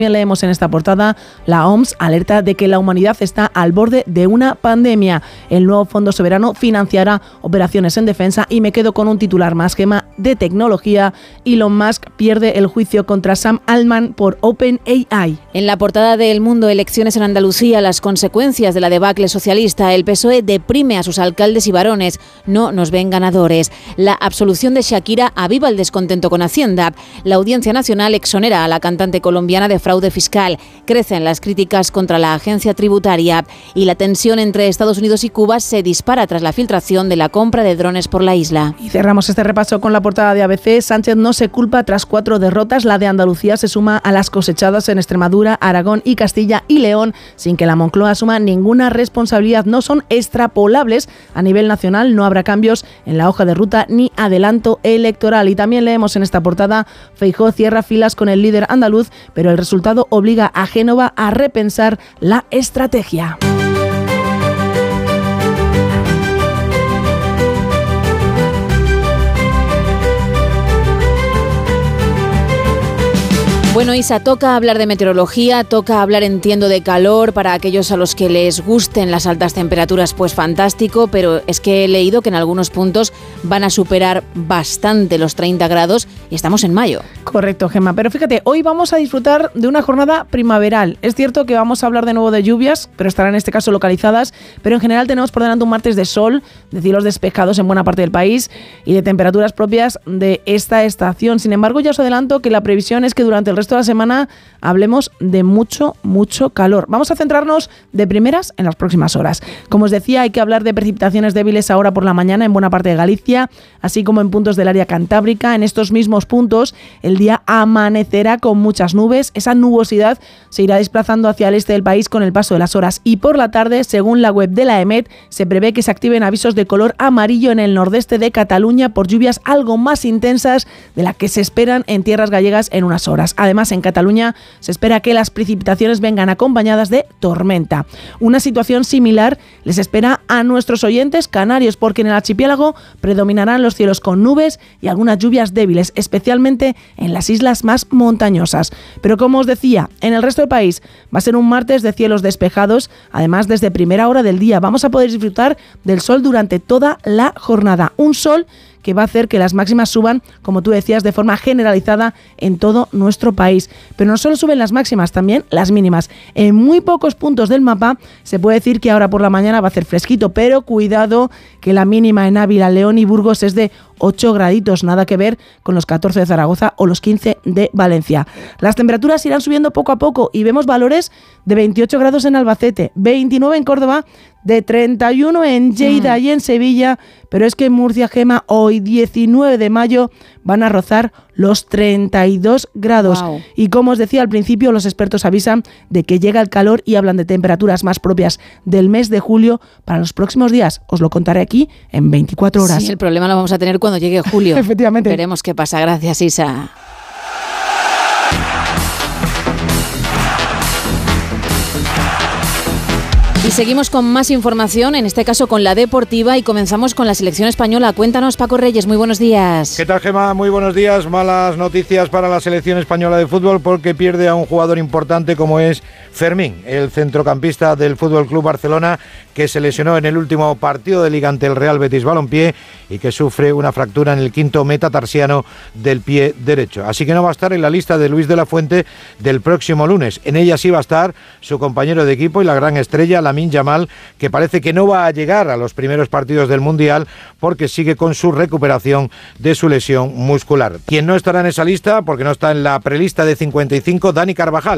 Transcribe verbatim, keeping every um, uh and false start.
También leemos en esta portada, la O M S alerta de que la humanidad está al borde de una pandemia. El nuevo Fondo Soberano financiará operaciones en defensa y me quedo con un titular más, Gema, de tecnología. Elon Musk pierde el juicio contra Sam Altman por OpenAI. En la portada de El Mundo, elecciones en Andalucía, las consecuencias de la debacle socialista. El P S O E deprime a sus alcaldes y varones. No nos ven ganadores. La absolución de Shakira aviva el descontento con Hacienda. La Audiencia Nacional exonera a la cantante colombiana de fraude fiscal. Crecen las críticas contra la agencia tributaria y la tensión entre Estados Unidos y Cuba se dispara tras la filtración de la compra de drones por la isla. Y cerramos este repaso con la portada de A B C. Sánchez no se culpa tras cuatro derrotas. La de Andalucía se suma a las cosechadas en Extremadura, Aragón y Castilla y León, sin que la Moncloa asuma ninguna responsabilidad. No son extrapolables a nivel nacional. No habrá cambios en la hoja de ruta ni adelanto electoral. Y también leemos en esta portada, Feijóo cierra filas con el líder andaluz, pero el resultado obliga a Génova a repensar la estrategia. Bueno, Isa, toca hablar de meteorología, toca hablar, entiendo, de calor. Para aquellos a los que les gusten las altas temperaturas, pues fantástico, pero es que he leído que en algunos puntos van a superar bastante los treinta grados y estamos en mayo. Correcto, Gemma, pero fíjate, hoy vamos a disfrutar de una jornada primaveral. Es cierto que vamos a hablar de nuevo de lluvias, pero estarán en este caso localizadas, pero en general tenemos por delante un martes de sol, de cielos despejados en buena parte del país y de temperaturas propias de esta estación. Sin embargo, ya os adelanto que la previsión es que durante el resto de la semana hablemos de mucho, mucho calor. Vamos a centrarnos de primeras en las próximas horas. Como os decía, hay que hablar de precipitaciones débiles ahora por la mañana en buena parte de Galicia, así como en puntos del área cantábrica. En estos mismos puntos, el día amanecerá con muchas nubes. Esa nubosidad se irá desplazando hacia el este del país con el paso de las horas. Y por la tarde, según la web de la EMET, se prevé que se activen avisos de color amarillo en el nordeste de Cataluña por lluvias algo más intensas de las que se esperan en tierras gallegas en unas horas. Además, en Cataluña se espera que las precipitaciones vengan acompañadas de tormenta. Una situación similar les espera a nuestros oyentes canarios, porque en el archipiélago predominarán los cielos con nubes y algunas lluvias débiles, especialmente en las islas más montañosas. Pero como os decía, en el resto del país va a ser un martes de cielos despejados. Además, desde primera hora del día vamos a poder disfrutar del sol durante toda la jornada. Un sol que va a hacer que las máximas suban, como tú decías, de forma generalizada en todo nuestro país. Pero no solo suben las máximas, también las mínimas. En muy pocos puntos del mapa se puede decir que ahora por la mañana va a hacer fresquito, pero cuidado que la mínima en Ávila, León y Burgos es de ocho graditos, nada que ver con los catorce de Zaragoza o los quince de Valencia. Las temperaturas irán subiendo poco a poco y vemos valores de veintiocho grados en Albacete, veintinueve en Córdoba, de treinta y uno en Lleida mm. y en Sevilla, pero es que en Murcia, Gema, hoy diecinueve de mayo van a rozar los treinta y dos grados. Wow. Y como os decía al principio, los expertos avisan de que llega el calor y hablan de temperaturas más propias del mes de julio para los próximos días. Os lo contaré aquí en veinticuatro horas. Sí, el problema lo vamos a tener cuando llegue julio. Efectivamente. Veremos qué pasa. Gracias, Isa. Y seguimos con más información, en este caso con la deportiva, y comenzamos con la selección española. Cuéntanos, Paco Reyes, muy buenos días. ¿Qué tal, Gemma? Muy buenos días. Malas noticias para la selección española de fútbol porque pierde a un jugador importante como es Fermín, el centrocampista del F C Barcelona, que se lesionó en el último partido de Liga ante el Real Betis Balompié y que sufre una fractura en el quinto metatarsiano del pie derecho. Así que no va a estar en la lista de Luis de la Fuente del próximo lunes. En ella sí va a estar su compañero de equipo y la gran estrella, Lamine Yamal, que parece que no va a llegar a los primeros partidos del Mundial porque sigue con su recuperación de su lesión muscular. Quien no estará en esa lista, porque no está en la prelista de cincuenta y cinco, Dani Carvajal.